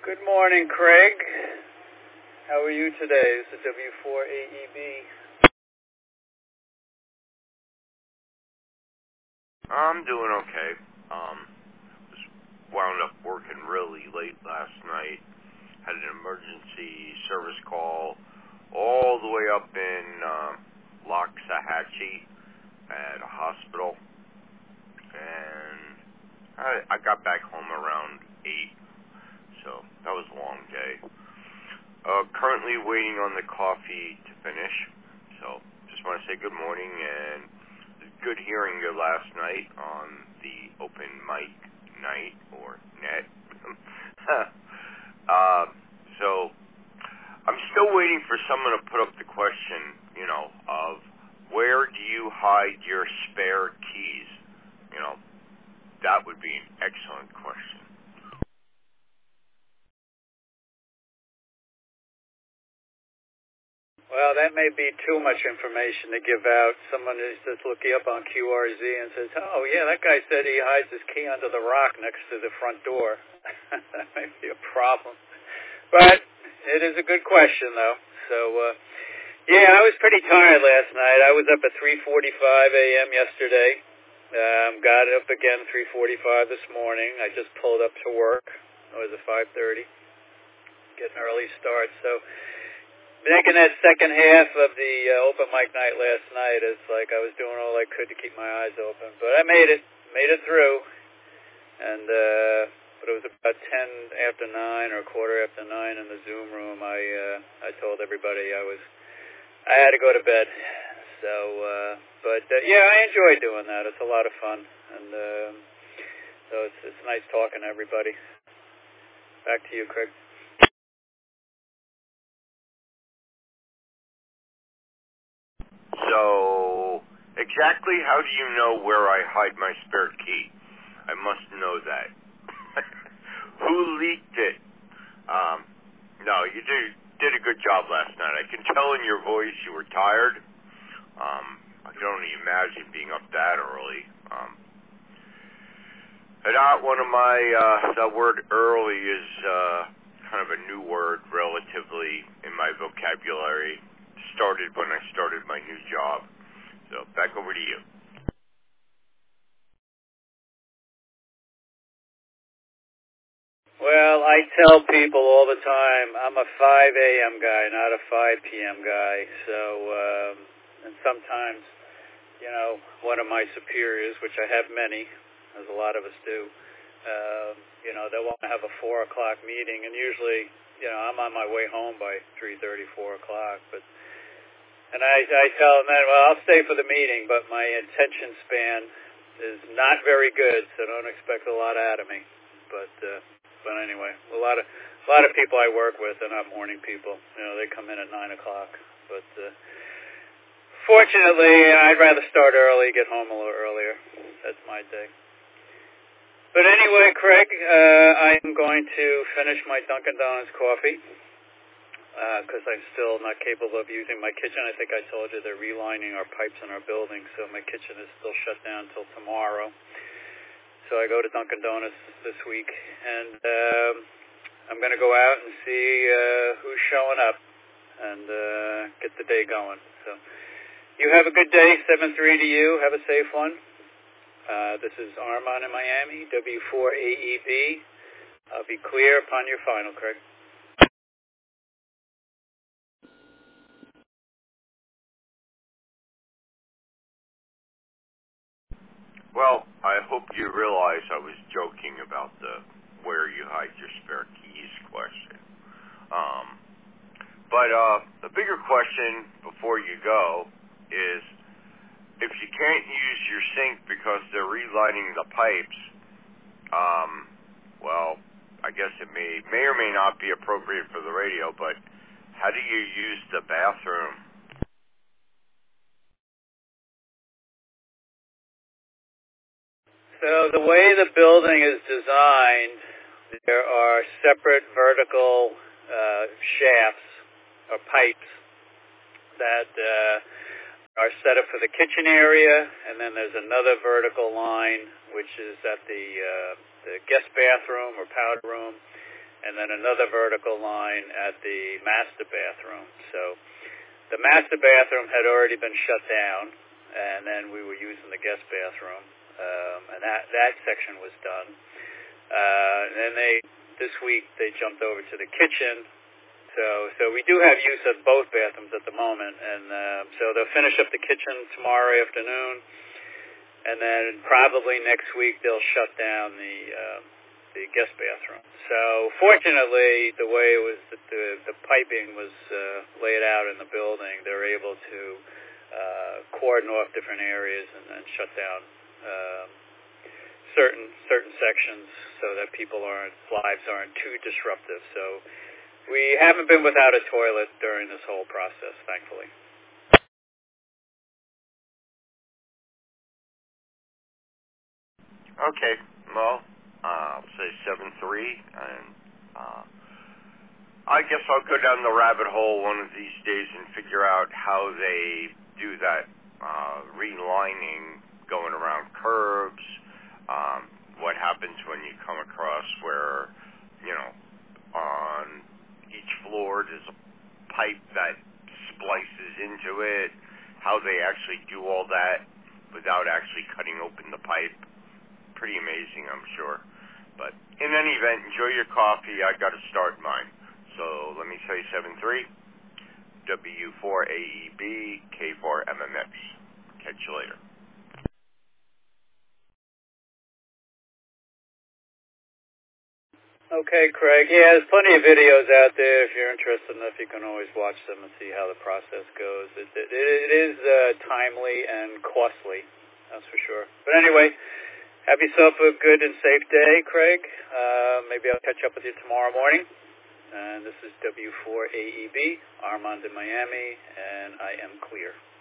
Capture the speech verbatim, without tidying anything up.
Good morning, Craig. How are you today? It's the W four A E B. I'm doing okay. Um, was wound up working really late last night. Had an emergency service call all the way up in uh, Loxahatchee at a hospital, and I, I got back home around eight. So that was a long day. Uh, currently waiting on the coffee to finish. So just want to say good morning, and it was good hearing you last night on the open mic night or net. uh, so I'm still waiting for someone to put up the question, you know, of where do you hide your spare keys? You know, that would be an excellent question. Well, that may be too much information to give out. Someone is just looking up on Q R Z and says, oh, yeah, that guy said he hides his key under the rock next to the front door. That may be a problem. But it is a good question, though. So, uh, yeah, I was pretty tired last night. I was up at three forty-five a.m. yesterday. Um, got up again three forty-five this morning. I just pulled up to work. It was at five thirty. Getting an early start. So, making that second half of the uh, open mic night last night, it's like I was doing all I could to keep my eyes open. But I made it. Made it through. And, uh, but it was about ten after nine or a quarter after nine in the Zoom room. I, uh, I told everybody I was, I had to go to bed. So, uh, but, uh, yeah, I enjoy doing that. It's a lot of fun. And, uh, so it's, it's nice talking to everybody. Back to you, Craig. So, exactly how do you know where I hide my spare key? I must know that. Who leaked it? Um, no, you did, did a good job last night. I can tell in your voice you were tired. Um, I can only imagine being up that early. Um, and not one of my, uh, that word early is uh, kind of a new word relatively in my vocabulary. Started when I started my new job. So back over to you. Well, I tell people all the time I'm a five a.m. guy, not a five p.m. guy. So, um, and sometimes, you know, one of my superiors, which I have many, as a lot of us do, uh, you know, they want to have a four o'clock meeting, and usually, you know, I'm on my way home by three thirty, four o'clock. But and I, I tell them that, well, I'll stay for the meeting, but my attention span is not very good, so don't expect a lot out of me. But uh, but anyway, a lot of a lot of people I work with are not morning people. You know, they come in at nine o'clock. But uh, fortunately, I'd rather start early, get home a little earlier. That's my day. But anyway, Craig, uh, I'm going to finish my Dunkin' Donuts coffee because uh, I'm still not capable of using my kitchen. I think I told you they're relining our pipes in our building, so my kitchen is still shut down until tomorrow. So I go to Dunkin' Donuts this week, and um, I'm going to go out and see uh, who's showing up and uh, get the day going. So you have a good day. seven three to you. Have a safe one. Uh, this is Armand in Miami, W four A E B. I'll be clear upon your final, Craig. Well, I hope you realize I was joking about the where you hide your spare keys question. Um, but uh, the bigger question before you go is, if you can't use your sink because they're relining the pipes, um, well, I guess it may may or may not be appropriate for the radio, but how do you use the bathroom? So the way the building is designed, there are separate vertical uh, shafts or pipes that uh, are set up for the kitchen area, and then there's another vertical line which is at the uh, the guest bathroom or powder room, and then another vertical line at the master bathroom. So the master bathroom had already been shut down, and then we were using the guest bathroom, um, and that, that section was done. Uh, and then they, this week, they jumped over to the kitchen. So, so we do have use of both bathrooms at the moment, and uh, so they'll finish up the kitchen tomorrow afternoon, and then probably next week they'll shut down the uh, the guest bathroom. So, fortunately, the way it was that the the piping was uh, laid out in the building, they're able to uh, cordon off different areas and then shut down um, certain certain sections so that people aren't lives aren't too disruptive. So. We haven't been without a toilet during this whole process, thankfully. Okay, well, uh, I'll say seven three, and uh, I guess I'll go down the rabbit hole one of these days and figure out how they do that uh, relining going around curbs, um, what happens when you come across where, you know, on each floor there's a pipe that splices into it, how they actually do all that without actually cutting open the pipe. Pretty amazing, I'm sure. But in any event, enjoy your coffee. I got to start mine. So let me say seven three, W four A E B, K four M M X. Catch you later. Okay, Craig. Yeah, there's plenty of videos out there. If you're interested enough, you can always watch them and see how the process goes. It, it, it is uh, timely and costly, that's for sure. But anyway, have yourself a good and safe day, Craig. Uh, maybe I'll catch up with you tomorrow morning. And this is W four A E B, Armand in Miami, and I am clear.